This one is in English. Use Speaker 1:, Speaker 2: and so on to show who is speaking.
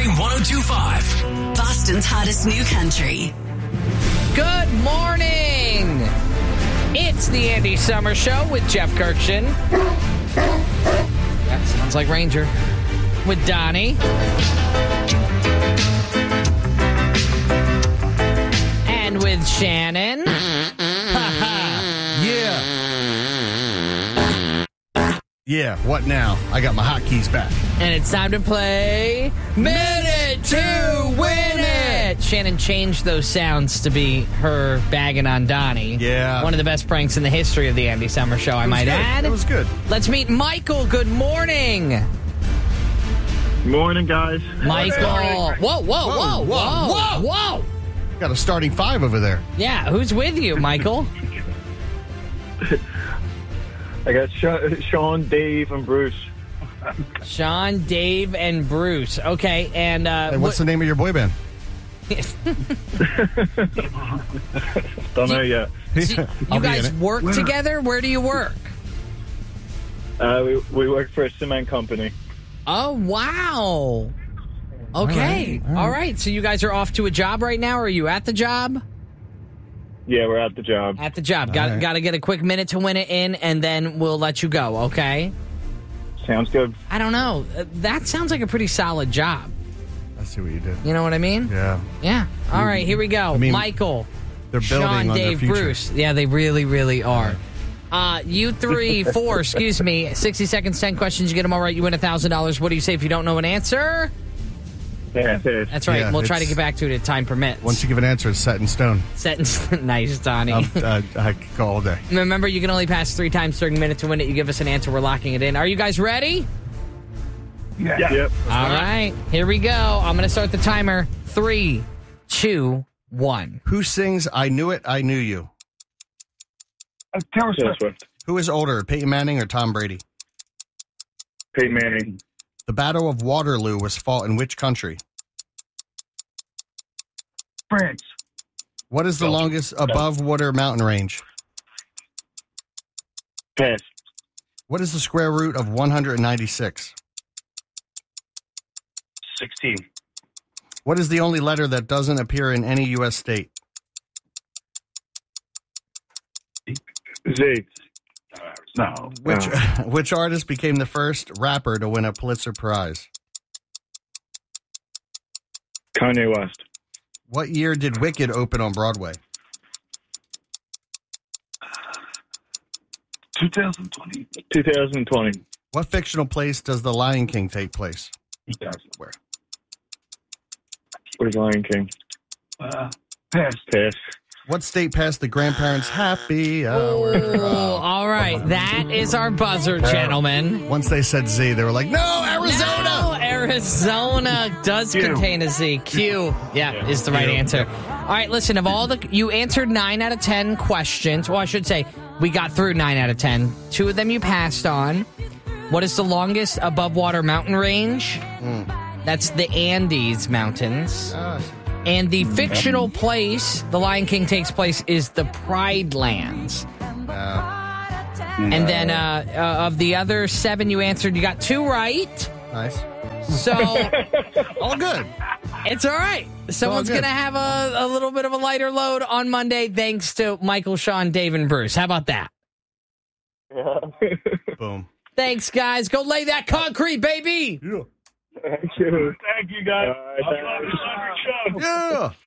Speaker 1: Country 102.5.
Speaker 2: Boston's hottest new country.
Speaker 3: Good morning. It's the Andy Summer Show with Jeff Kirkshin. That sounds like Ranger. With Donnie. And with Shannon.
Speaker 4: Yeah, what now? I got my hotkeys back.
Speaker 3: And it's time to play Minute to Win It. Shannon changed those sounds to be her bagging on Donnie.
Speaker 4: Yeah.
Speaker 3: One of the best pranks in the history of the Andy Summer Show, I might add.
Speaker 4: It was good.
Speaker 3: Let's meet Michael. Good morning.
Speaker 5: Morning, guys.
Speaker 3: Michael. Whoa.
Speaker 4: Got a starting five over there.
Speaker 3: Yeah, who's with you, Michael?
Speaker 5: I got Sean, Dave, and Bruce.
Speaker 3: Sean, Dave, and Bruce. Okay, and...
Speaker 4: And what's the name of your boy band?
Speaker 5: Don't know yet.
Speaker 3: You guys work together? Where do you work?
Speaker 5: We work for a cement company.
Speaker 3: Oh, wow. Okay. All right. So you guys are off to a job right now? Or are you at the job?
Speaker 5: Yeah, we're at the job.
Speaker 3: At the job. Got to get a quick minute to win it in, and then we'll let you go, okay?
Speaker 5: Sounds good.
Speaker 3: I don't know. That sounds like a pretty solid job.
Speaker 4: I see what you did.
Speaker 3: You know what I mean?
Speaker 4: Yeah.
Speaker 3: Yeah. All right, here we go.
Speaker 4: I mean,
Speaker 3: Michael,
Speaker 4: they're building
Speaker 3: Sean,
Speaker 4: on their
Speaker 3: Dave,
Speaker 4: future.
Speaker 3: Bruce. Yeah, they really, really are. You 4, excuse me. 60 seconds, 10 questions. You get them all right, you win $1,000. What do you say if you don't know an answer?
Speaker 5: Yeah,
Speaker 3: That's right.
Speaker 4: Yeah,
Speaker 3: we'll try to
Speaker 4: it's-
Speaker 3: get back to it if time permits.
Speaker 4: Once you give an answer, it's set in stone.
Speaker 3: Nice, Donnie.
Speaker 4: I could go all day.
Speaker 3: Remember, you can only pass 3 times during minute to win it. You give us an answer, we're locking it in. Are you guys ready?
Speaker 5: Yeah. Yep.
Speaker 3: All right, here we go. I'm going to start the timer. 3, 2, 1.
Speaker 4: Who sings I Knew It, I Knew You?
Speaker 5: Taylor Swift.
Speaker 4: Who is older, Peyton Manning or Tom Brady?
Speaker 5: Peyton Manning.
Speaker 4: The Battle of Waterloo was fought in which country?
Speaker 5: France.
Speaker 4: What is the longest above-water mountain range?
Speaker 5: Pass.
Speaker 4: What is the square root of 196?
Speaker 5: 16.
Speaker 4: What is the only letter that doesn't appear in any U.S. state?
Speaker 5: Z. No.
Speaker 4: Which artist became the first rapper to win a Pulitzer Prize?
Speaker 5: Kanye West.
Speaker 4: What year did Wicked open on Broadway?
Speaker 5: 2020.
Speaker 4: What fictional place does The Lion King take place?
Speaker 5: Where? Where's Lion King? Pass.
Speaker 4: What state passed the grandparents' happy hour?
Speaker 3: Oh, all right. That is our buzzer, gentlemen.
Speaker 4: Once they said Z, they were like, no, Arizona!
Speaker 3: No, Arizona does contain a Z. Q, is the right answer. All right, listen, you answered 9 out of 10 questions. Well, I should say, we got through 9 out of 10. 2 of them you passed on. What is the longest above-water mountain range? That's the Andes Mountains. And the fictional place the Lion King takes place is the Pride Lands. And then of the other 7 you answered, you got 2 right.
Speaker 4: Nice.
Speaker 3: So
Speaker 4: All good.
Speaker 3: it's all right. Someone's going to have a little bit of a lighter load on Monday thanks to Michael, Sean, Dave, and Bruce. How about that?
Speaker 4: Boom.
Speaker 3: Thanks, guys. Go lay that concrete, baby.
Speaker 4: Yeah.
Speaker 5: Thank you. Thank you, guys.
Speaker 4: Yeah.